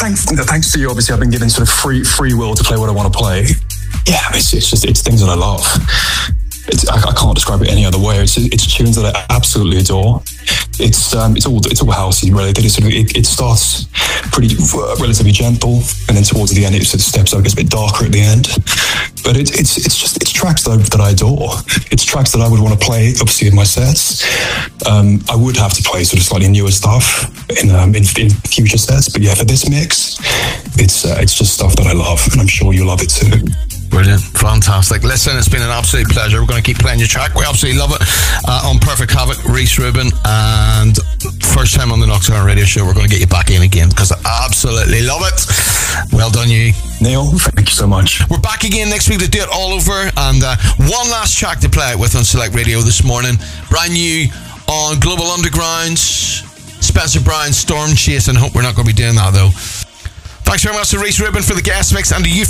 thanks to you, obviously, I've been given sort of free will to play what I want to play. Yeah, it's things that I love. I can't describe it any other way. It's tunes that I absolutely adore. It's all housey, really. It starts pretty relatively gentle, and then towards the end it sort of steps up, gets a bit darker at the end. But it's tracks that I adore. It's tracks that I would want to play, obviously, in my sets. I would have to play sort of slightly newer stuff in future sets, but yeah, for this mix, it's just stuff that I love, and I'm sure you love it too. Brilliant. Fantastic. Listen, it's been an absolute pleasure. We're going to keep playing your track. We absolutely love it. On Perfect Havoc, Rhys Rubin, and first time on the Nocturnal Radio Show, we're going to get you back in again because I absolutely love it. Well done, you. Neil, thank you so much. We're back again next week to do it all over, and one last track to play out with on Select Radio this morning. Brand new on Global Underground, Spencer Brown, Storm Chasing. Hope we're not going to be doing that though. Thanks very much to Rhys Rubin for the guest mix, and to you